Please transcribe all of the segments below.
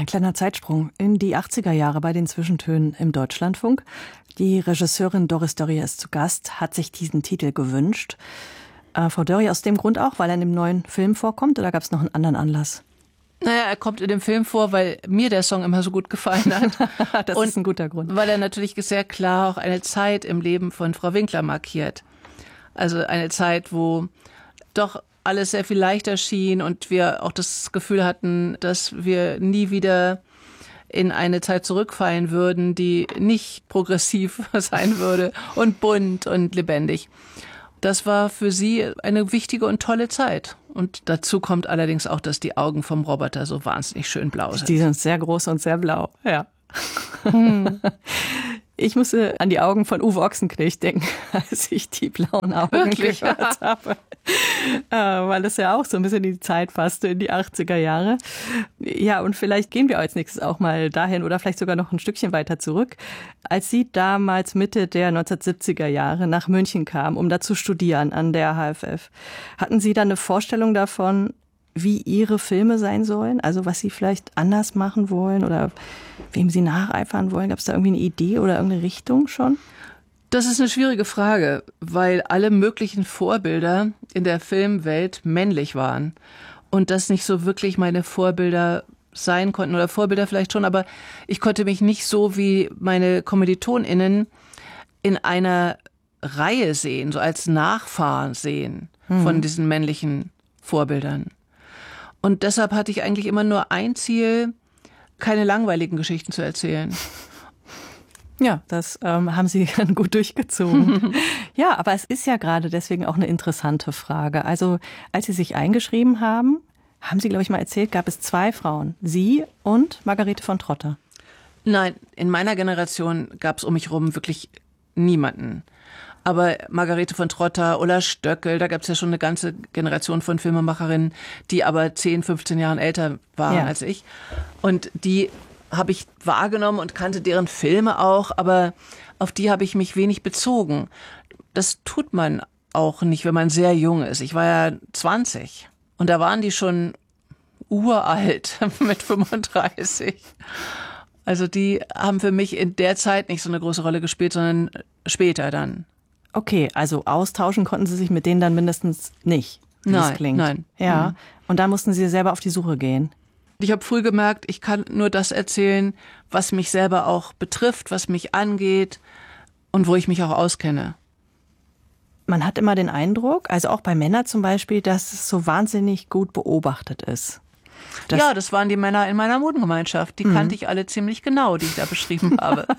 kleiner Zeitsprung in die 80er Jahre bei den Zwischentönen im Deutschlandfunk. Die Regisseurin Doris Dörrie ist zu Gast, hat sich diesen Titel gewünscht. Frau Dörrie, aus dem Grund auch, weil er in dem neuen Film vorkommt, oder gab es noch einen anderen Anlass? Naja, er kommt in dem Film vor, weil mir der Song immer so gut gefallen hat. Das ist ein guter Grund. Weil er natürlich sehr klar auch eine Zeit im Leben von Frau Winkler markiert. Also eine Zeit, wo doch alles sehr viel leichter schien und wir auch das Gefühl hatten, dass wir nie wieder in eine Zeit zurückfallen würden, die nicht progressiv sein würde und bunt und lebendig. Das war für sie eine wichtige und tolle Zeit. Und dazu kommt allerdings auch, dass die Augen vom Roboter so wahnsinnig schön blau sind. Die sind sehr groß und sehr blau, ja. Ich musste an die Augen von Uwe Ochsenknecht denken, als ich die blauen Augen gehört habe. Weil es ja auch so ein bisschen in die Zeit passte, in die 80er Jahre. Ja, und vielleicht gehen wir als nächstes auch mal dahin oder vielleicht sogar noch ein Stückchen weiter zurück. Als Sie damals Mitte der 1970er Jahre nach München kamen, um da zu studieren an der HFF, hatten Sie dann eine Vorstellung davon, wie Ihre Filme sein sollen? Also was Sie vielleicht anders machen wollen oder wem Sie nacheifern wollen? Gab es da irgendwie eine Idee oder irgendeine Richtung schon? Das ist eine schwierige Frage, weil alle möglichen Vorbilder in der Filmwelt männlich waren und das nicht so wirklich meine Vorbilder sein konnten oder Vorbilder vielleicht schon, aber ich konnte mich nicht so wie meine KommilitonInnen in einer Reihe sehen, so als Nachfahren sehen von diesen männlichen Vorbildern. Und deshalb hatte ich eigentlich immer nur ein Ziel, keine langweiligen Geschichten zu erzählen. Ja, das haben Sie dann gut durchgezogen. Ja, aber es ist ja gerade deswegen auch eine interessante Frage. Also als Sie sich eingeschrieben haben, haben Sie, glaube ich, mal erzählt, gab es 2 Frauen. Sie und Margarete von Trotter. Nein, in meiner Generation gab es um mich herum wirklich niemanden. Aber Margarete von Trotter, Ulla Stöckel, da gab es ja schon eine ganze Generation von Filmemacherinnen, die aber 10, 15 Jahren älter waren als ich. Und die habe ich wahrgenommen und kannte deren Filme auch, aber auf die habe ich mich wenig bezogen. Das tut man auch nicht, wenn man sehr jung ist. Ich war ja 20 und da waren die schon uralt mit 35. Also die haben für mich in der Zeit nicht so eine große Rolle gespielt, sondern später dann. Okay, also austauschen konnten Sie sich mit denen dann mindestens nicht, wie es klingt. Nein. Ja, und dann mussten Sie selber auf die Suche gehen. Ich habe früh gemerkt, ich kann nur das erzählen, was mich selber auch betrifft, was mich angeht und wo ich mich auch auskenne. Man hat immer den Eindruck, also auch bei Männern zum Beispiel, dass es so wahnsinnig gut beobachtet ist. Ja, das waren die Männer in meiner Modengemeinschaft. Die kannte ich alle ziemlich genau, die ich da beschrieben habe.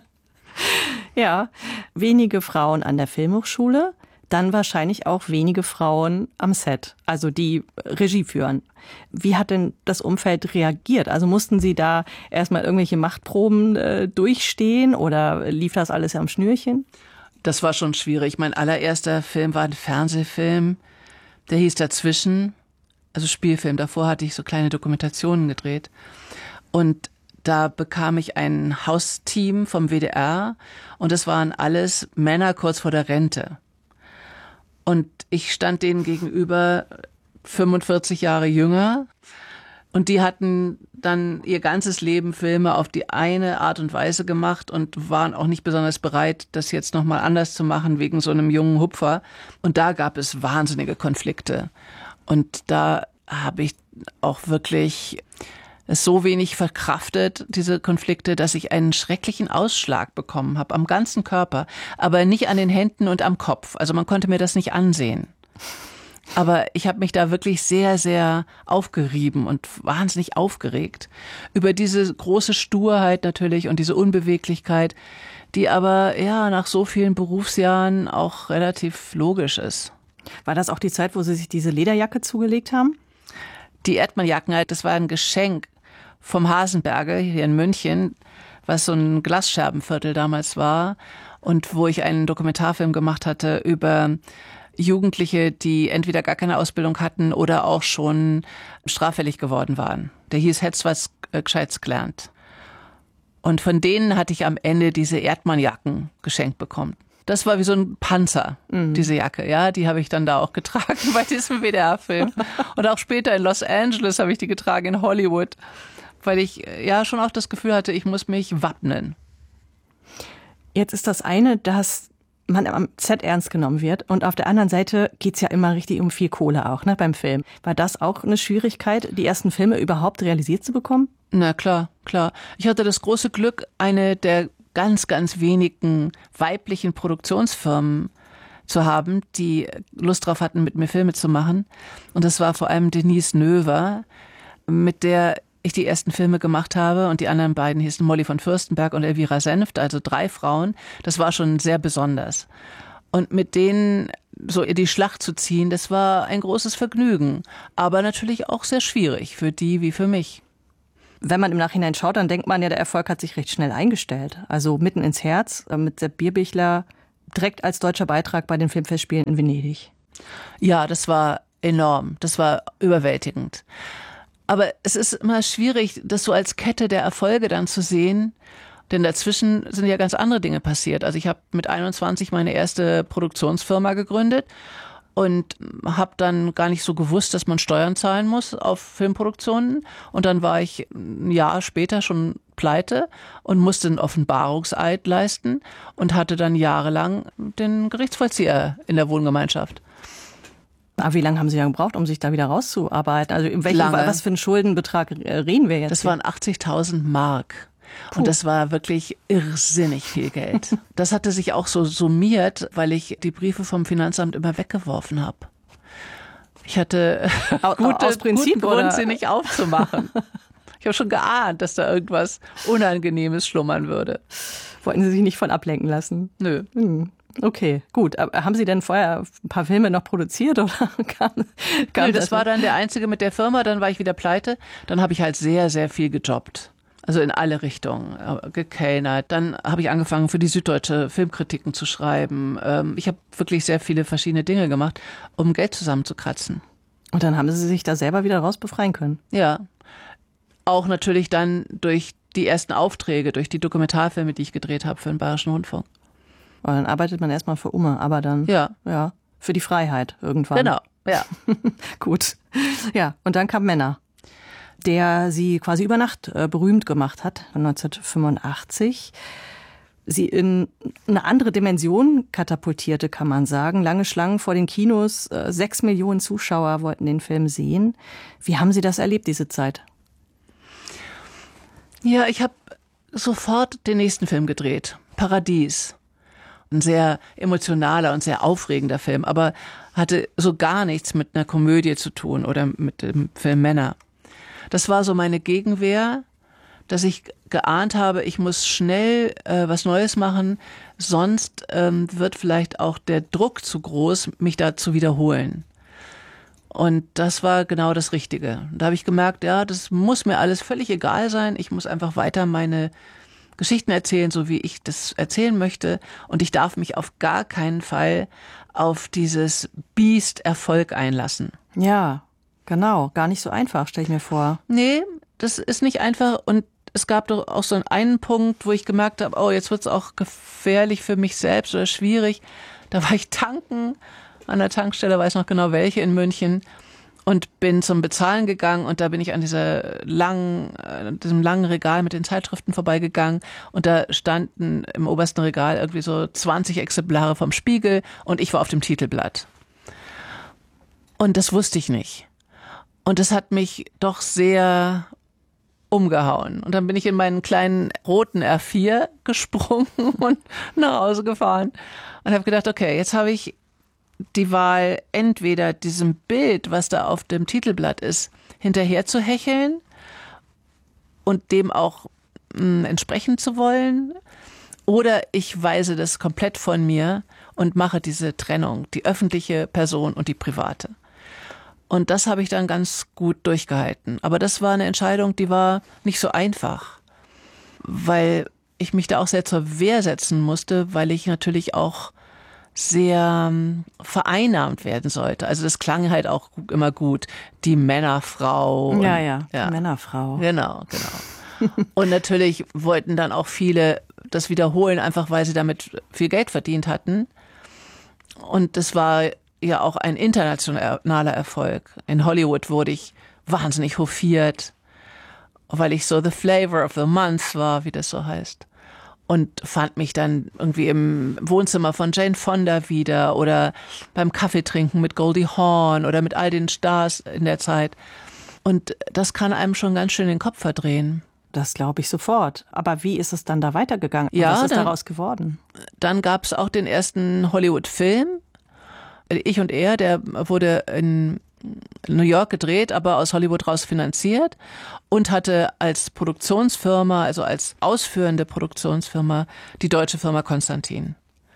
Ja, wenige Frauen an der Filmhochschule, dann wahrscheinlich auch wenige Frauen am Set, also die Regie führen. Wie hat denn das Umfeld reagiert? Also mussten Sie da erstmal irgendwelche Machtproben durchstehen oder lief das alles am Schnürchen? Das war schon schwierig. Mein allererster Film war ein Fernsehfilm, der hieß Dazwischen, also Spielfilm. Davor hatte ich so kleine Dokumentationen gedreht. Und da bekam ich ein Hausteam vom WDR und es waren alles Männer kurz vor der Rente. Und ich stand denen gegenüber 45 Jahre jünger und die hatten dann ihr ganzes Leben Filme auf die eine Art und Weise gemacht und waren auch nicht besonders bereit, das jetzt nochmal anders zu machen wegen so einem jungen Hupfer. Und da gab es wahnsinnige Konflikte. Und da habe ich auch wirklich es so wenig verkraftet, diese Konflikte, dass ich einen schrecklichen Ausschlag bekommen habe am ganzen Körper, aber nicht an den Händen und am Kopf. Also man konnte mir das nicht ansehen. Aber ich habe mich da wirklich sehr, sehr aufgerieben und wahnsinnig aufgeregt über diese große Sturheit natürlich und diese Unbeweglichkeit, die aber ja nach so vielen Berufsjahren auch relativ logisch ist. War das auch die Zeit, wo Sie sich diese Lederjacke zugelegt haben? Die Erdmann-Jacken, das war ein Geschenk vom Hasenberger hier in München, was so ein Glasscherbenviertel damals war und wo ich einen Dokumentarfilm gemacht hatte über Jugendliche, die entweder gar keine Ausbildung hatten oder auch schon straffällig geworden waren. Der hieß "Hätt's was Gescheites gelernt". Und von denen hatte ich am Ende diese Erdmann-Jacken geschenkt bekommen. Das war wie so ein Panzer, diese Jacke. Ja, die habe ich dann da auch getragen bei diesem WDR-Film. Und auch später in Los Angeles habe ich die getragen, in Hollywood, weil ich ja schon auch das Gefühl hatte, ich muss mich wappnen. Jetzt ist das eine, dass man am Set ernst genommen wird und auf der anderen Seite geht's ja immer richtig um viel Kohle auch, ne, beim Film. War das auch eine Schwierigkeit, die ersten Filme überhaupt realisiert zu bekommen? Na klar, klar. Ich hatte das große Glück, eine der ganz, ganz wenigen weiblichen Produktionsfirmen zu haben, die Lust drauf hatten, mit mir Filme zu machen. Und das war vor allem Denise Növer, mit der ich die ersten Filme gemacht habe, und die anderen beiden hießen Molly von Fürstenberg und Elvira Senft, also 3 Frauen. Das war schon sehr besonders. Und mit denen so in die Schlacht zu ziehen, das war ein großes Vergnügen. Aber natürlich auch sehr schwierig für die wie für mich. Wenn man im Nachhinein schaut, dann denkt man ja, der Erfolg hat sich recht schnell eingestellt. Also mitten ins Herz mit Sepp Bierbichler, direkt als deutscher Beitrag bei den Filmfestspielen in Venedig. Ja, das war enorm. Das war überwältigend. Aber es ist immer schwierig, das so als Kette der Erfolge dann zu sehen, denn dazwischen sind ja ganz andere Dinge passiert. Also ich habe mit 21 meine erste Produktionsfirma gegründet und habe dann gar nicht so gewusst, dass man Steuern zahlen muss auf Filmproduktionen. Und dann war ich ein Jahr später schon pleite und musste einen Offenbarungseid leisten und hatte dann jahrelang den Gerichtsvollzieher in der Wohngemeinschaft. Aber wie lange haben Sie dann gebraucht, um sich da wieder rauszuarbeiten? Also was für einen Schuldenbetrag reden wir jetzt? Das waren 80.000 Mark. Puh. Und das war wirklich irrsinnig viel Geld. Das hatte sich auch so summiert, weil ich die Briefe vom Finanzamt immer weggeworfen habe. Ich hatte guten Grund, sie nicht aufzumachen. Ich habe schon geahnt, dass da irgendwas Unangenehmes schlummern würde. Wollten Sie sich nicht von ablenken lassen? Nö. Okay, gut. Aber haben Sie denn vorher ein paar Filme noch produziert? Oder Nö, das war dann der einzige mit der Firma, dann war ich wieder pleite. Dann habe ich halt sehr, sehr viel gejobbt. Also in alle Richtungen, gekellnert. Dann habe ich angefangen, für die Süddeutsche Filmkritiken zu schreiben. Ich habe wirklich sehr viele verschiedene Dinge gemacht, um Geld zusammenzukratzen. Und dann haben Sie sich da selber wieder raus befreien können? Ja. Auch natürlich dann durch die ersten Aufträge, durch die Dokumentarfilme, die ich gedreht habe für den Bayerischen Rundfunk. Und dann arbeitet man erstmal für Umme, aber dann ja für die Freiheit irgendwann. Genau, ja. Gut. Ja, und dann kam Männer, der Sie quasi über Nacht berühmt gemacht hat, 1985. Sie in eine andere Dimension katapultierte, kann man sagen. Lange Schlangen vor den Kinos, 6 Millionen Zuschauer wollten den Film sehen. Wie haben Sie das erlebt, diese Zeit? Ja, ich habe sofort den nächsten Film gedreht, Paradies. Ein sehr emotionaler und sehr aufregender Film, aber hatte so gar nichts mit einer Komödie zu tun oder mit dem Film Männer. Das war so meine Gegenwehr, dass ich geahnt habe, ich muss schnell was Neues machen, sonst wird vielleicht auch der Druck zu groß, mich da zu wiederholen. Und das war genau das Richtige. Da habe ich gemerkt, ja, das muss mir alles völlig egal sein. Ich muss einfach weiter meine Geschichten erzählen, so wie ich das erzählen möchte. Und ich darf mich auf gar keinen Fall auf dieses Biest-Erfolg einlassen. Ja, genau. Gar nicht so einfach, stelle ich mir vor. Nee, das ist nicht einfach. Und es gab doch auch so einen Punkt, wo ich gemerkt habe, oh, jetzt wird es auch gefährlich für mich selbst oder schwierig. Da war ich tanken an der Tankstelle, weiß noch genau welche in München, und bin zum Bezahlen gegangen, und da bin ich an diesem langen Regal mit den Zeitschriften vorbeigegangen, und da standen im obersten Regal irgendwie so 20 Exemplare vom Spiegel und ich war auf dem Titelblatt. Und das wusste ich nicht. Und das hat mich doch sehr umgehauen. Und dann bin ich in meinen kleinen roten R4 gesprungen und nach Hause gefahren und habe gedacht, okay, jetzt habe ich die Wahl, entweder diesem Bild, was da auf dem Titelblatt ist, hinterher zu hecheln und dem auch entsprechen zu wollen, oder ich weise das komplett von mir und mache diese Trennung, die öffentliche Person und die private. Und das habe ich dann ganz gut durchgehalten. Aber das war eine Entscheidung, die war nicht so einfach, weil ich mich da auch sehr zur Wehr setzen musste, weil ich natürlich auch sehr vereinnahmt werden sollte. Also das klang halt auch immer gut. Die Männerfrau. Ja, die Männerfrau. Genau. Und natürlich wollten dann auch viele das wiederholen, einfach weil sie damit viel Geld verdient hatten. Und das war ja auch ein internationaler Erfolg. In Hollywood wurde ich wahnsinnig hofiert. weil ich so the flavor of the month war, wie das so heißt. Und fand mich dann irgendwie im Wohnzimmer von Jane Fonda wieder oder beim Kaffeetrinken mit Goldie Hawn oder mit all den Stars in der Zeit. Und das kann einem schon ganz schön den Kopf verdrehen. Das glaube ich sofort. Aber wie ist es dann da weitergegangen? Ja, was ist daraus geworden? Dann gab es auch den ersten Hollywood-Film. Ich und er, der wurde in New York gedreht, aber aus Hollywood raus finanziert und hatte als Produktionsfirma, also als ausführende Produktionsfirma, die deutsche Firma Konstantin.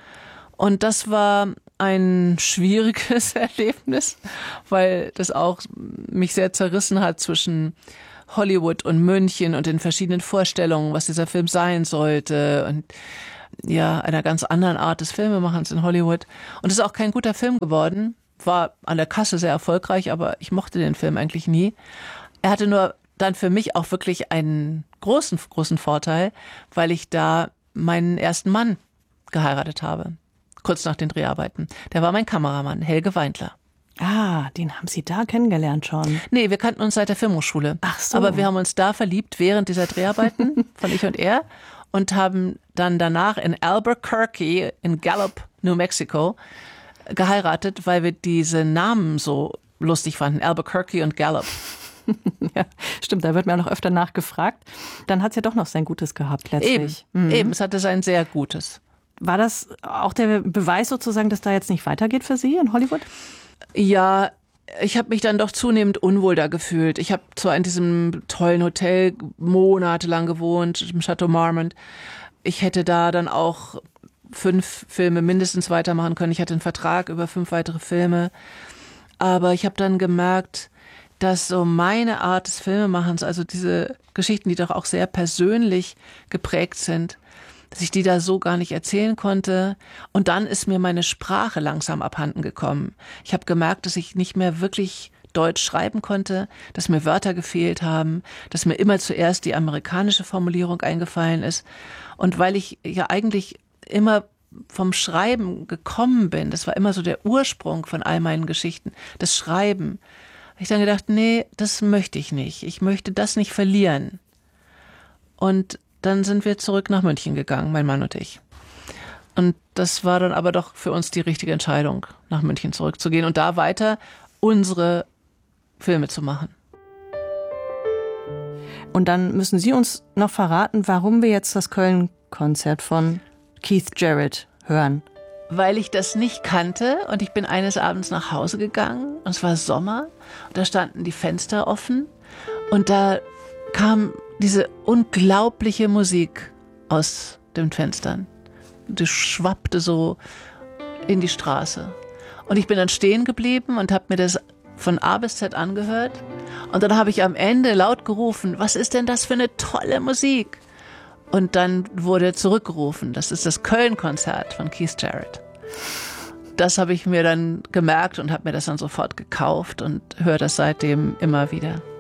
Und das war ein schwieriges Erlebnis, weil das auch mich sehr zerrissen hat zwischen Hollywood und München und den verschiedenen Vorstellungen, was dieser Film sein sollte und ja, einer ganz anderen Art des Filmemachens in Hollywood. Und es ist auch kein guter Film geworden, war an der Kasse sehr erfolgreich, aber ich mochte den Film eigentlich nie. Er hatte nur dann für mich auch wirklich einen großen Vorteil, weil ich da meinen ersten Mann geheiratet habe, kurz nach den Dreharbeiten. Der war mein Kameramann, Helge Weindler. Ah, den haben Sie da kennengelernt schon? Nee, wir kannten uns seit der Filmhochschule. Ach so. Aber wir haben uns da verliebt während dieser Dreharbeiten von Ich und er und haben dann danach in Albuquerque in Gallup, New Mexico geheiratet, weil wir diese Namen so lustig fanden, Albuquerque und Gallup. Ja, stimmt, da wird mir auch noch öfter nachgefragt. Dann hat es ja doch noch sein Gutes gehabt letztlich. Eben, es hatte sein sehr Gutes. War das auch der Beweis sozusagen, dass da jetzt nicht weitergeht für Sie in Hollywood? Ja, ich habe mich dann doch zunehmend unwohl da gefühlt. Ich habe zwar in diesem tollen Hotel monatelang gewohnt, im Chateau Marmont. Ich hätte da dann auch 5 Filme mindestens weitermachen können. Ich hatte einen Vertrag über 5 weitere Filme. Aber ich habe dann gemerkt, dass so meine Art des Filmemachens, also diese Geschichten, die doch auch sehr persönlich geprägt sind, dass ich die da so gar nicht erzählen konnte. Und dann ist mir meine Sprache langsam abhanden gekommen. Ich habe gemerkt, dass ich nicht mehr wirklich Deutsch schreiben konnte, dass mir Wörter gefehlt haben, dass mir immer zuerst die amerikanische Formulierung eingefallen ist. Und weil ich ja eigentlich immer vom Schreiben gekommen bin, das war immer so der Ursprung von all meinen Geschichten, das Schreiben, habe ich dann gedacht, nee, das möchte ich nicht. Ich möchte das nicht verlieren. Und dann sind wir zurück nach München gegangen, mein Mann und ich. Und das war dann aber doch für uns die richtige Entscheidung, nach München zurückzugehen und da weiter unsere Filme zu machen. Und dann müssen Sie uns noch verraten, warum wir jetzt das Köln-Konzert von Keith Jarrett hören. Weil ich das nicht kannte und ich bin eines Abends nach Hause gegangen und es war Sommer und da standen die Fenster offen und da kam diese unglaubliche Musik aus den Fenstern. Die schwappte so in die Straße. Und ich bin dann stehen geblieben und habe mir das von A bis Z angehört. Und dann habe ich am Ende laut gerufen, was ist denn das für eine tolle Musik? Und dann wurde zurückgerufen, das ist das Köln-Konzert von Keith Jarrett. Das habe ich mir dann gemerkt und habe mir das dann sofort gekauft und höre das seitdem immer wieder.